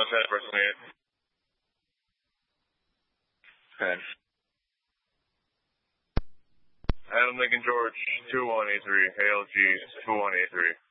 set, press 28. 10. Adam Lincoln George, 2183, ALG 2183.